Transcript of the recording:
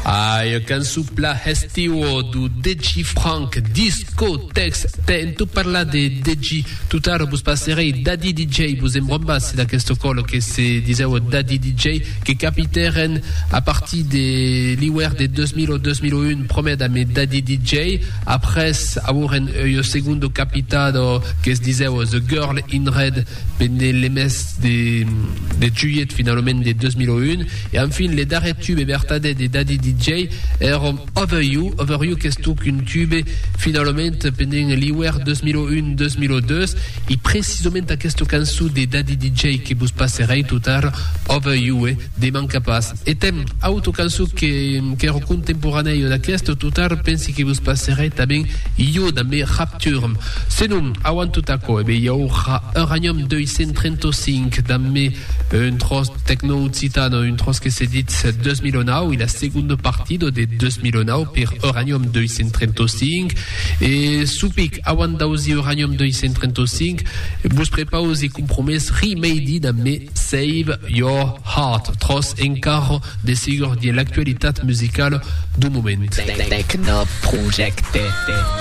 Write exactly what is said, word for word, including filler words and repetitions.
Ai, cançó pla estiu do D J Frank, Discotex. Tento parlar de D J. Tout à l'heure, vous passerez Daddy D J. Vous aimerez c'est da questo colo che se disait Daddy D J, che capiteren a partir de l'hiver de deux mille au deux mille un, promet a me Daddy D J. Après, avouren le segundo capitado che se disait The Girl in Red, pende le mes de, de juillet finalement de deux mille un. Et enfin, les derniers tubes vertades de Daddy D J eram Over You, Over You che è un tube finalement pendant l'hiver deux mille un deux mille deux. Et précisément à questo canzone de Daddy D J che vous passerei tout à l'heure, Over You, eh, de Mancapaz. Et tem auto canzone che, che ero contemporaneo da questo, tout à l'heure pensi che vous passerei também io da me Rapture. Se non, avant tout à coup, eh bien, il y aura Uranium deux cent trente-cinq da me un tros techno occitano, un tros che si dit deux mille neuf, et la seconde partie de deux mille neuf per Uranium deux cent trente-cinq. Et supic avant d'ausi Uranium deux cent trente-cinc, vous préparez et compromis remade da me Save Your Heart, tros encara de sigur de l'actualité musicale du moment. Techno Project.